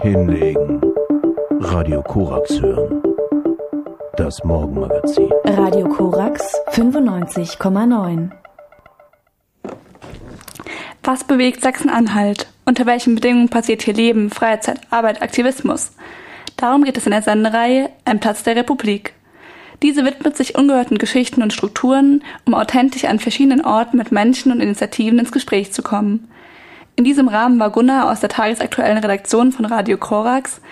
Hinlegen. Radio Korax hören. Das Morgenmagazin. Radio Korax 95,9. Was bewegt Sachsen-Anhalt? Unter welchen Bedingungen passiert hier Leben, Freizeit, Arbeit, Aktivismus? Darum geht es in der Sendereihe Ein Platz der Republik. Diese widmet sich ungehörten Geschichten und Strukturen, um authentisch an verschiedenen Orten mit Menschen und Initiativen ins Gespräch zu kommen. In diesem Rahmen war Gunnar aus der tagesaktuellen Redaktion von Radio Korax